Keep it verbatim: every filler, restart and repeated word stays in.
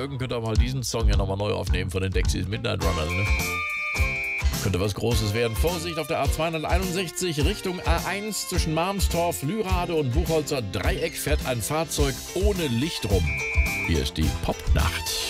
Jürgen könnte auch mal diesen Song ja nochmal neu aufnehmen von den Dexys Midnight Runners, ne? Könnte was Großes werden. Vorsicht auf der A zweihunderteinundsechzig Richtung A eins zwischen Marmstorf, Lührade und Buchholzer Dreieck fährt ein Fahrzeug ohne Licht rum. Hier ist die Popnacht.